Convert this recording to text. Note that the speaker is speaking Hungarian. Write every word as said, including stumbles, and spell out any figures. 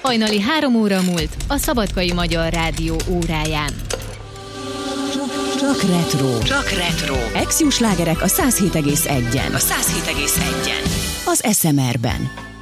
Hajnali három óra múlt a Szabadkai Magyar Rádió óráján. Csak retro. Csak retro. Ex-Jó slágerek a száz hét egész egyen. A száz hét egész egyen. Az es em er-ben.